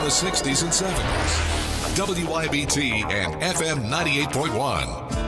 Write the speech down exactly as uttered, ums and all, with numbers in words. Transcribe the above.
the sixties and seventies. W I B T and F M ninety-eight point one.